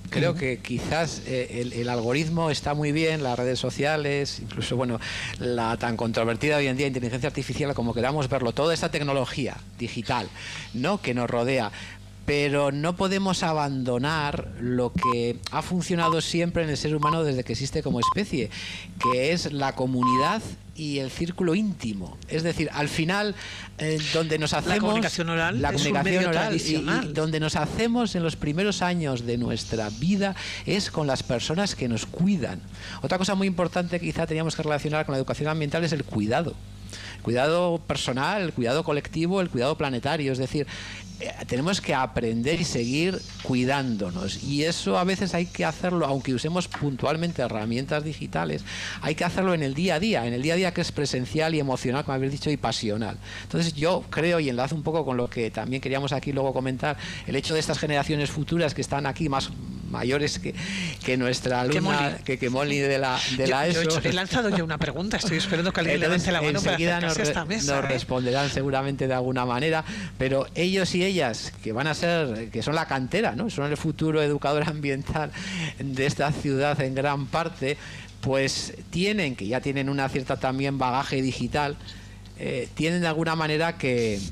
Creo que quizás el algoritmo está muy bien, las redes sociales, incluso la tan controvertida hoy en día inteligencia artificial, como queramos verlo, toda esta tecnología digital, ¿no?, que nos rodea. Pero no podemos abandonar lo que ha funcionado siempre en el ser humano desde que existe como especie, que es la comunidad y el círculo íntimo. Es decir, al final, donde nos hacemos... La comunicación oral es un medio tradicional. Y donde nos hacemos en los primeros años de nuestra vida es con las personas que nos cuidan. Otra cosa muy importante que quizá teníamos que relacionar con la educación ambiental es el cuidado. El cuidado personal, el cuidado colectivo, el cuidado planetario. Es decir, tenemos que aprender y seguir cuidándonos, y eso a veces hay que hacerlo, aunque usemos puntualmente herramientas digitales, hay que hacerlo en el día a día, que es presencial y emocional, como habéis dicho, y pasional. Entonces yo creo, y enlazo un poco con lo que también queríamos aquí luego comentar, el hecho de estas generaciones futuras que están aquí más mayores que nuestra alumna, que Molly de la ESO. He lanzado yo una pregunta, estoy esperando que alguien levante la mano para acercarse a esta mesa. Nos responderán seguramente de alguna manera, pero ellos y ellas, que van a ser, que son la cantera, ¿no?, son el futuro educador ambiental de esta ciudad en gran parte, pues que ya tienen una cierta también bagaje digital, tienen de alguna manera que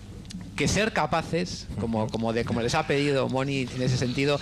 ser capaces, como les ha pedido Moni en ese sentido,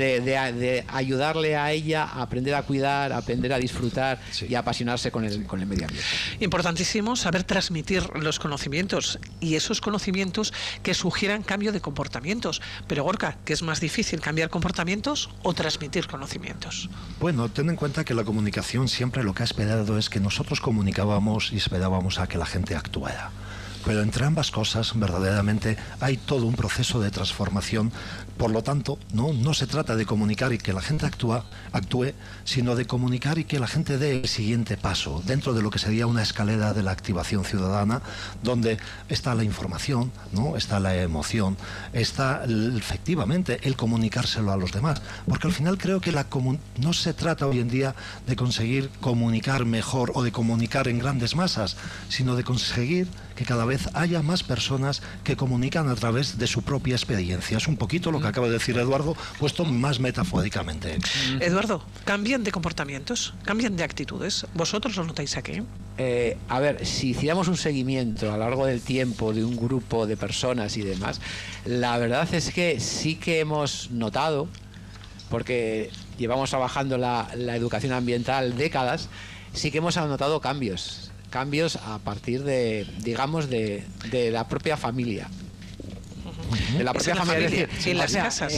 de ayudarle a ella a aprender a cuidar, a aprender a disfrutar, sí, y a apasionarse con el medio ambiente. Importantísimo saber transmitir los conocimientos, y esos conocimientos que sugieran cambio de comportamientos. Pero Gorka, ¿qué es más difícil, cambiar comportamientos o transmitir conocimientos? Bueno, ten en cuenta que la comunicación siempre lo que ha esperado es que nosotros comunicábamos y esperábamos a que la gente actuara. Pero entre ambas cosas, verdaderamente, hay todo un proceso de transformación. Por lo tanto, no se trata de comunicar y que la gente actúe, sino de comunicar y que la gente dé el siguiente paso, dentro de lo que sería una escalera de la activación ciudadana, donde está la información, ¿no?, está la emoción, está efectivamente el comunicárselo a los demás. Porque al final creo que no se trata hoy en día de conseguir comunicar mejor o de comunicar en grandes masas, sino de conseguir que cada vez haya más personas que comunican a través de su propia experiencia. Es un poquito lo que acaba de decir Eduardo, puesto más metafóricamente. Eduardo, ¿cambian de comportamientos? ¿Cambian de actitudes? ¿Vosotros lo notáis aquí? A ver, si hiciéramos un seguimiento a lo largo del tiempo de un grupo de personas y demás, la verdad es que sí que hemos notado, porque llevamos trabajando la educación ambiental décadas, sí que hemos notado cambios a partir de, digamos, de la propia familia. De la propia familia. Es decir, sí, en las casas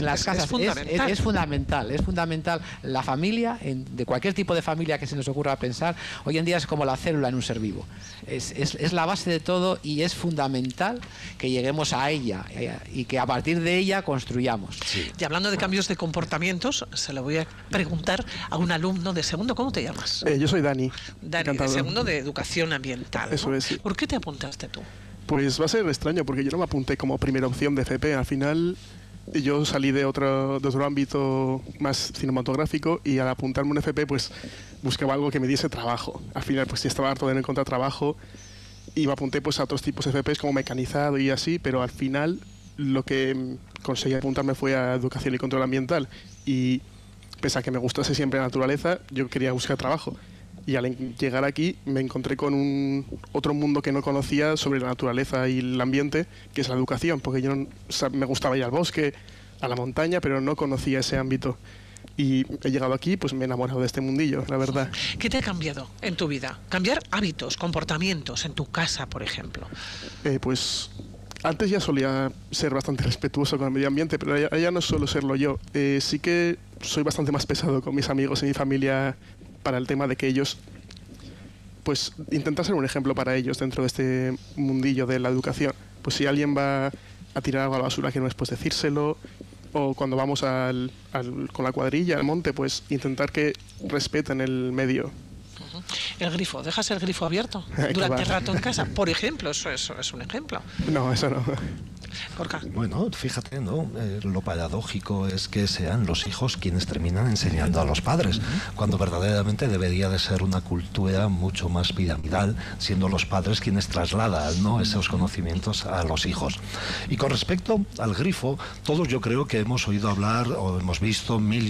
es fundamental la familia, de cualquier tipo de familia que se nos ocurra pensar. Hoy en día es como la célula en un ser vivo, es la base de todo, y es fundamental que lleguemos a ella y que a partir de ella construyamos. Sí. Y hablando de cambios de comportamientos, se lo voy a preguntar a un alumno de segundo. ¿Cómo te llamas? Yo soy Dani. Dani, de segundo de educación ambiental, ¿no? Eso es, sí. ¿Por qué te apuntaste tú? Pues va a ser extraño, porque yo no me apunté como primera opción de FP. Al final yo salí de otro ámbito más cinematográfico, y al apuntarme a un FP pues buscaba algo que me diese trabajo. Al final pues estaba harto de no encontrar trabajo y me apunté pues a otros tipos de FPs como mecanizado y así, pero al final lo que conseguí apuntarme fue a educación y control ambiental, y pese a que me gustase siempre la naturaleza, yo quería buscar trabajo. Y al llegar aquí me encontré con otro mundo que no conocía sobre la naturaleza y el ambiente, que es la educación, porque yo me gustaba ir al bosque, a la montaña, pero no conocía ese ámbito. Y he llegado aquí, pues me he enamorado de este mundillo, la verdad. ¿Qué te ha cambiado en tu vida? Cambiar hábitos, comportamientos en tu casa, por ejemplo. Pues antes ya solía ser bastante respetuoso con el medio ambiente, pero ya no suelo serlo yo. Sí que soy bastante más pesado con mis amigos y mi familia, para el tema de que ellos, pues intenta ser un ejemplo para ellos dentro de este mundillo de la educación. Pues si alguien va a tirar algo a la basura, que no es pues decírselo, o cuando vamos con la cuadrilla al monte, pues intentar que respeten el medio. El grifo, ¿dejas el grifo abierto durante el rato en casa? Por ejemplo, eso es un ejemplo. No, eso no. Gorka. Bueno, fíjate, ¿no? Lo paradójico es que sean los hijos quienes terminan enseñando a los padres, cuando verdaderamente debería de ser una cultura mucho más piramidal, siendo los padres quienes trasladan, ¿no?, esos conocimientos a los hijos. Y con respecto al grifo, todos yo creo que hemos oído hablar o hemos visto mil